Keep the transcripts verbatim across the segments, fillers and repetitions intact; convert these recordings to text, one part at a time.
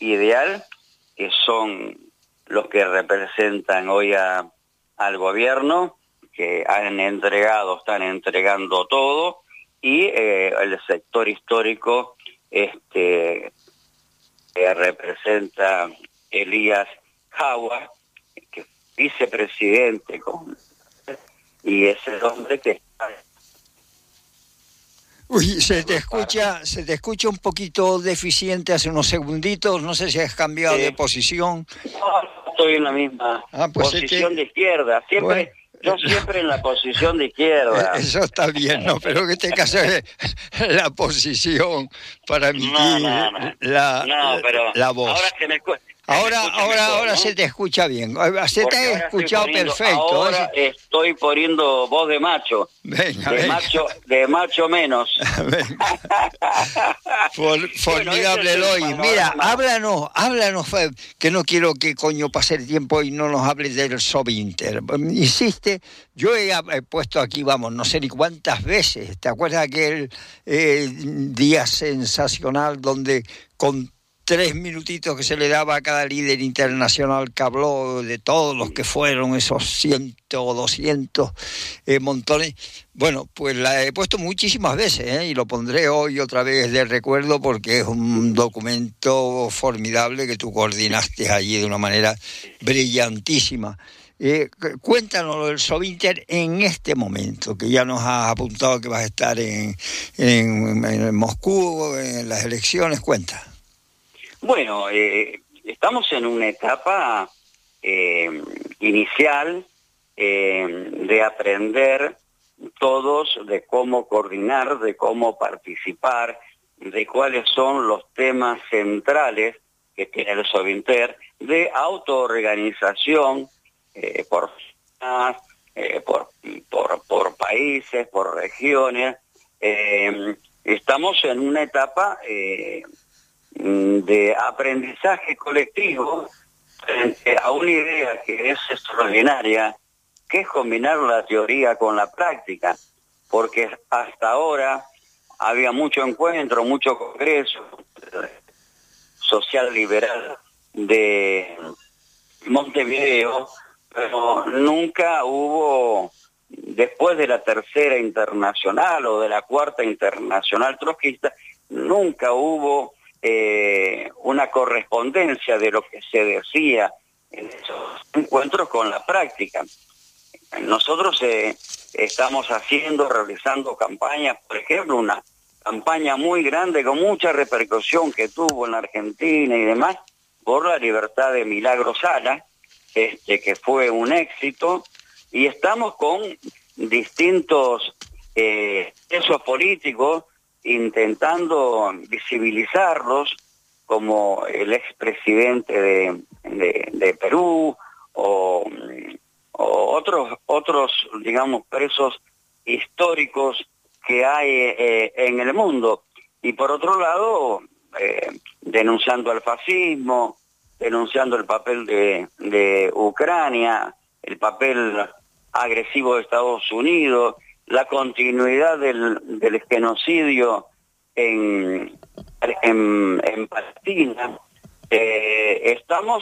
ideal, que son los que representan hoy a, al gobierno, que han entregado, están entregando todo, y eh, el sector histórico este, que representa Elías Jawa, que es vicepresidente, con, y es el hombre que está... Uy, se te escucha, se te escucha un poquito deficiente hace unos segunditos, no sé si has cambiado Sí. de posición. No, estoy en la misma Ah, pues posición este... de izquierda, siempre... Bueno. Yo siempre en la posición de izquierda. Eso está bien, ¿no? Pero en este caso es la posición para emitir no, no, no. La, no, pero la voz. Ahora se me, se ahora, me escucha ahora, mejor, ahora ¿no? se te escucha bien. Se Porque te ha escuchado poniendo, perfecto. Ahora ¿eh? estoy poniendo voz de macho. Venga, de venga. macho, de macho menos. For, formidable, Eloy. Bueno, mira, háblanos, háblanos, que no quiero que coño pase el tiempo y no nos hables del Sovinter. Insiste, yo he, he puesto aquí, vamos, no sé ni cuántas veces. ¿Te acuerdas aquel eh, día sensacional donde con tres minutitos que se le daba a cada líder internacional que habló de todos los que fueron esos ciento o doscientos eh, montones? Bueno, pues la he puesto muchísimas veces, ¿eh? Y lo pondré hoy otra vez de recuerdo porque es un documento formidable que tú coordinaste allí de una manera brillantísima. Eh, cuéntanos el Sovinter en este momento, que ya nos has apuntado que vas a estar en, en, en Moscú, en las elecciones. Cuenta. Bueno, eh, estamos en una etapa eh, inicial eh, de aprender todos de cómo coordinar, de cómo participar, de cuáles son los temas centrales que tiene el Sovinter, de autoorganización eh, por, eh, por, por, por países, por regiones. Eh, estamos en una etapa... Eh, de aprendizaje colectivo frente a una idea que es extraordinaria, que es combinar la teoría con la práctica, porque hasta ahora había mucho encuentro, mucho congreso social liberal de Montevideo, pero nunca hubo, después de la tercera internacional o de la cuarta internacional trotskista, nunca hubo Eh, una correspondencia de lo que se decía en esos encuentros con la práctica. Nosotros eh, estamos haciendo, realizando campañas, por ejemplo, una campaña muy grande con mucha repercusión que tuvo en la Argentina y demás, por la libertad de Milagro Sala, este, que fue un éxito, y estamos con distintos eh, presos políticos intentando visibilizarlos, como el expresidente de, de, de Perú o, o otros, otros, digamos, presos históricos que hay eh, en el mundo. Y por otro lado, eh, denunciando al fascismo, denunciando el papel de, de Ucrania, el papel agresivo de Estados Unidos, la continuidad del, del genocidio en, en, en Palestina. Eh, estamos...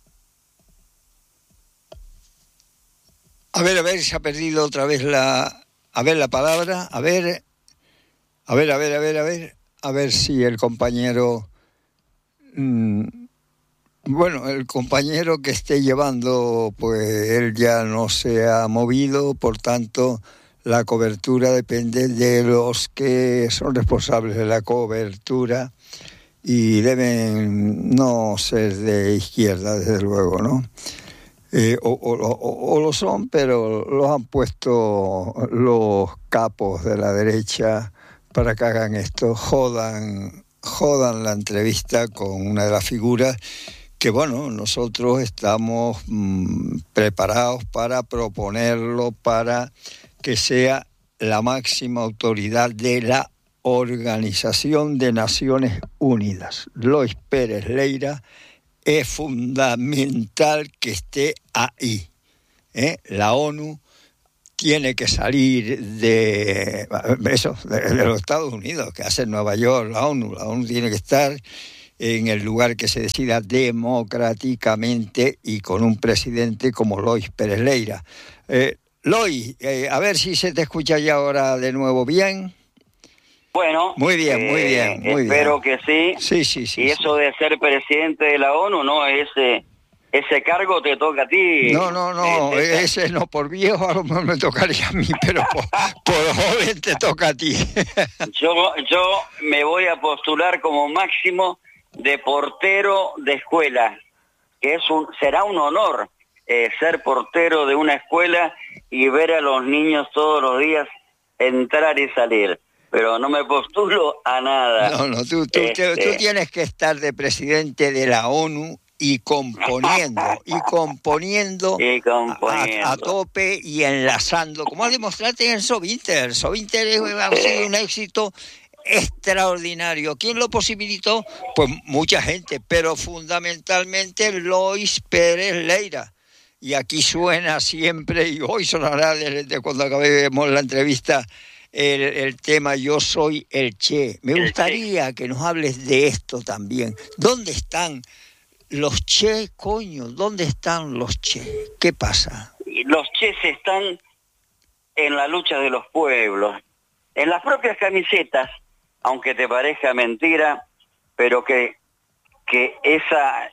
A ver, a ver, se ha perdido otra vez la... A ver la palabra, a ver... A ver, a ver, a ver, a ver... A ver si el compañero... Mmm, bueno, el compañero que esté llevando, pues él ya no se ha movido, por tanto... La cobertura depende de los que son responsables de la cobertura y deben no ser de izquierda, desde luego, ¿no? Eh, o, o, o, o lo son, pero los han puesto los capos de la derecha para que hagan esto, jodan, jodan la entrevista con una de las figuras que, bueno, nosotros estamos mmm, preparados para proponerlo, para... que sea la máxima autoridad de la Organización de Naciones Unidas. Lois Pérez Leira es fundamental que esté ahí. ¿eh? La ONU tiene que salir de eso, de, de los Estados Unidos, que hace Nueva York la ONU. La ONU tiene que estar en el lugar que se decida democráticamente y con un presidente como Lois Pérez Leyra. Eh, Lois, eh, a ver si se te escucha ya ahora de nuevo bien. Bueno, muy bien, muy bien, muy espero bien. que sí. Sí, sí, sí. Y eso sí. de ser presidente de la ONU, no, ese ese cargo te toca a ti. No, no, no, eh, ese no, por viejo a lo mejor me tocaría a mí, pero por, por joven te toca a ti. yo, yo me voy a postular como máximo de portero de escuela, que es un será un honor eh, ser portero de una escuela y ver a los niños todos los días entrar y salir. Pero no me postulo a nada. No, no, tú, tú, este... tú tienes que estar de presidente de la ONU y componiendo, y componiendo, y componiendo. A, a tope y enlazando, como demostraste en Sovinter. Sovinter ha sido un éxito extraordinario. ¿Quién lo posibilitó? Pues mucha gente, pero fundamentalmente Lois Pérez Leyra. Y aquí suena siempre, y hoy sonará desde cuando acabemos la entrevista, El, el tema Yo soy el Che. Me gustaría que nos hables de esto también. ¿Dónde están los Che, coño? ¿Dónde están los Che? ¿Qué pasa? Los Ches están en la lucha de los pueblos, en las propias camisetas, aunque te parezca mentira, pero que, que esa,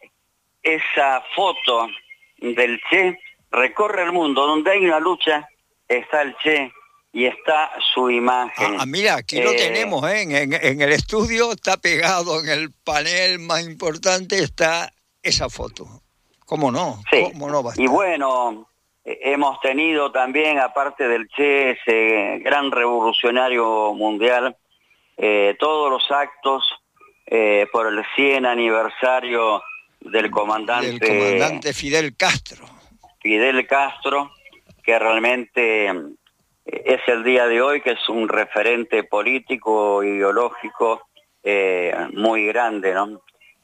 esa foto del Che recorre el mundo. Donde hay una lucha está el Che y está su imagen. Ah, mira, aquí eh, lo tenemos, ¿eh? en, en, en el estudio está pegado, en el panel más importante está esa foto. ¿Cómo no? Sí. ¿Cómo no va a estar? Y bueno, eh, hemos tenido también, aparte del Che, ese gran revolucionario mundial, eh, todos los actos eh, por el cien aniversario del comandante, del comandante Fidel Castro. Fidel Castro, que realmente es el día de hoy, que es un referente político, ideológico eh, muy grande, ¿no?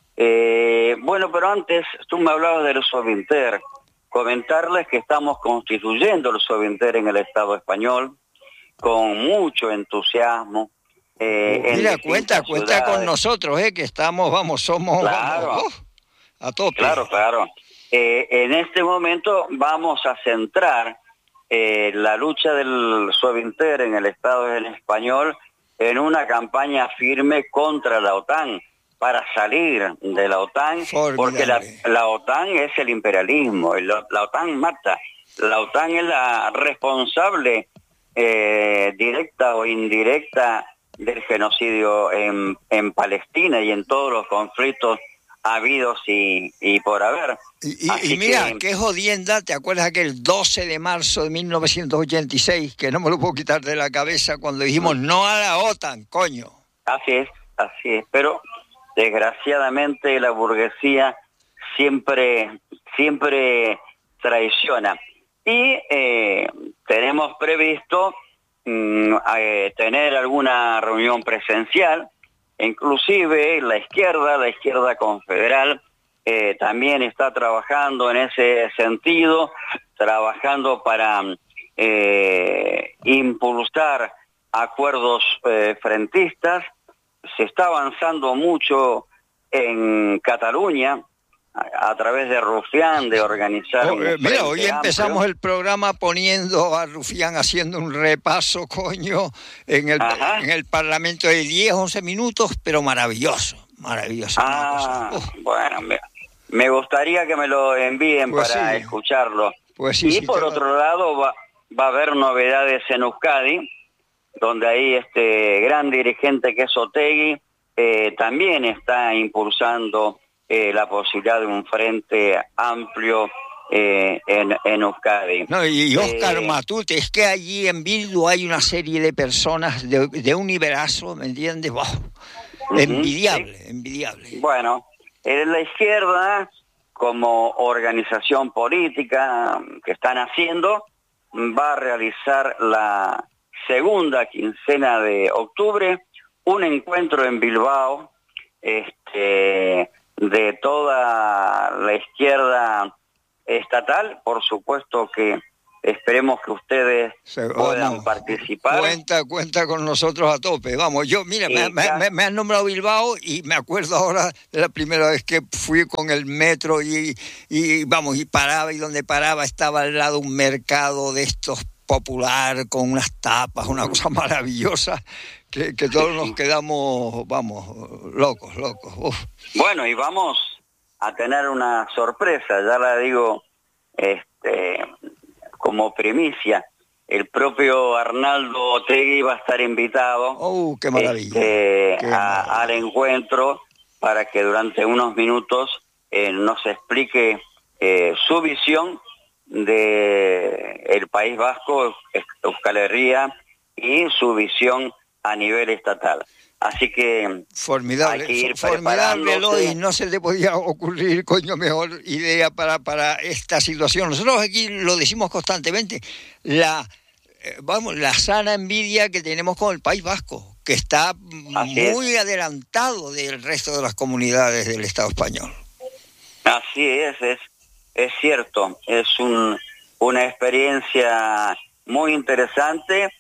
Eh, bueno, pero antes tú me hablabas del Sovinter. Comentarles que estamos constituyendo el Sovinter en el Estado español con mucho entusiasmo. Eh, Mira, en cuenta, cuenta con nosotros, eh, que estamos, vamos, somos claro, vamos, uh, a tope. Claro, claro. Eh, en este momento vamos a centrar Eh, la lucha del Sovinter en el Estado en español en una campaña firme contra la OTAN, para salir de la OTAN, Formidable. Porque la, la OTAN es el imperialismo, la, la OTAN mata, la OTAN es la responsable eh, directa o indirecta del genocidio en, en Palestina y en todos los conflictos habidos y, y por haber. Y, y, y mira, que... qué jodienda, ¿te acuerdas aquel doce de marzo de mil novecientos ochenta y seis? Que no me lo puedo quitar de la cabeza cuando dijimos no a la OTAN, coño. Así es, así es, pero desgraciadamente la burguesía siempre, siempre traiciona. Y eh, tenemos previsto mm, eh, tener alguna reunión presencial. Inclusive la izquierda, la izquierda confederal, eh, también está trabajando en ese sentido, trabajando para eh, impulsar acuerdos eh, frentistas. Se está avanzando mucho en Cataluña a, a través de Rufián, de organizar... Oh, eh, mira, hoy amplio. Empezamos el programa poniendo a Rufián haciendo un repaso, coño, en el, en el Parlamento de diez, once minutos, pero maravilloso, maravilloso. Ah, bueno, me, me gustaría que me lo envíen pues para sí. escucharlo. Pues sí, y sí, por otro va... lado va, va a haber novedades en Euskadi, donde ahí este gran dirigente que es Otegi eh, también está impulsando eh, la posibilidad de un frente amplio eh, en, en Euskadi. No, y Óscar eh, Matute, es que allí en Bildu hay una serie de personas de, de un nivelazo, ¿me entiendes? Wow. Uh-huh, envidiable, sí. envidiable. Bueno, en la izquierda, como organización política que están haciendo, va a realizar la segunda quincena de octubre un encuentro en Bilbao este, de toda la izquierda estatal, por supuesto que esperemos que ustedes Se, puedan vamos, participar. Cuenta, cuenta con nosotros a tope. Vamos, yo, mira, me, me, me, me han nombrado Bilbao y me acuerdo ahora de la primera vez que fui con el metro y, y vamos, y paraba, y donde paraba estaba al lado un mercado de estos popular con unas tapas, una cosa maravillosa, que, que todos nos quedamos, vamos, locos, locos. Uf. Bueno, y vamos a tener una sorpresa, ya la digo, este... como primicia, el propio Arnaldo Otegi va a estar invitado oh, qué maravilla, este, qué a, maravilla. al encuentro para que durante unos minutos eh, nos explique eh, su visión de el País Vasco, Euskal Herria, y su visión a nivel estatal. Así que formidable, hay que ir formidable, Eloy, preparándose. no se te podía ocurrir, coño, mejor idea para, para esta situación. Nosotros aquí lo decimos constantemente, la eh, vamos, la sana envidia que tenemos con el País Vasco, que está Así muy es. adelantado del resto de las comunidades del Estado español. Así es, es, es cierto, es un, una experiencia muy interesante,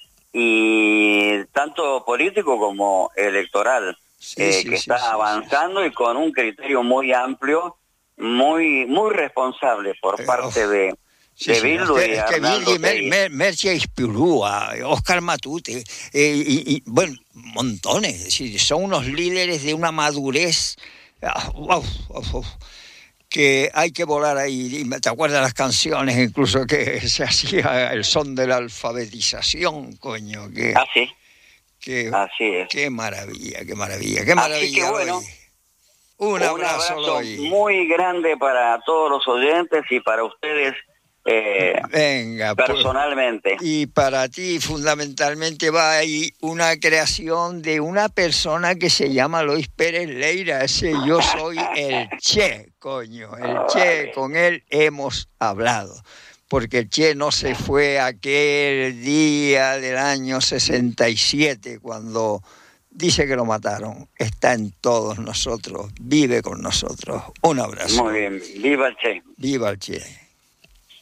y tanto político como electoral, sí, eh, sí, que sí, está sí, avanzando sí, sí. y con un criterio muy amplio, muy muy responsable por Eh, parte uf. de, Sí, de sí, Bildu es que, y es que Arnaldo Bildi, Mer, Otegi. Mer, Merche Ispirúa, Óscar Matute, eh, y, y, bueno, montones, es decir, son unos líderes de una madurez, ah, uf, uf, uf, que hay que volar ahí. ¿Te acuerdas las canciones incluso que se hacía el son de la alfabetización, coño? Que, Así, que, así es. qué maravilla, qué maravilla, qué Así maravilla, que bueno, Loy. Un un abrazo, abrazo Loy. muy grande para todos los oyentes y para ustedes eh, Venga, personalmente. pues, y para ti fundamentalmente va ahí una creación de una persona que se llama Lois Pérez Leira, ese yo soy el Che, coño, el Che, con él hemos hablado, porque el Che no se fue aquel día del año sesenta y siete cuando dice que lo mataron, está en todos nosotros, vive con nosotros. Un abrazo. Muy bien, viva el Che. Viva el Che.